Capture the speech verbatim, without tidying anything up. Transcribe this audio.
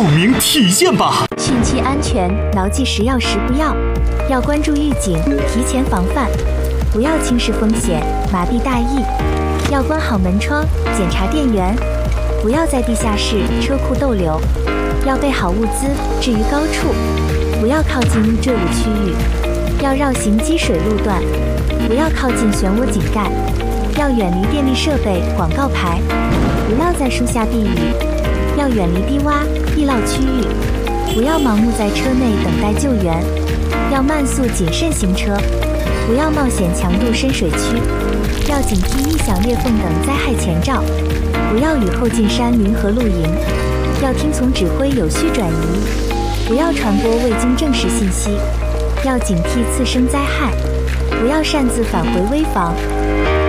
照明体现吧。 汛期安全，牢记食药时不要，要关注预警，提前防范，不要轻视风险，麻痹大意。要关好门窗，检查电源，不要在地下室、车库逗留。要备好物资，置于高处，不要靠近易坠物区域。要绕行积水路段，不要靠近漩涡井盖。要远离电力设备、广告牌，不要在树下避雨。要远离低洼、易涝区域，不要盲目在车内等待救援。要慢速谨慎行车，不要冒险强渡深水区。要警惕异响、裂缝等灾害前兆，不要雨后进山林和露营。要听从指挥，有序转移，不要传播未经证实信息。要警惕次生灾害，不要擅自返回危房。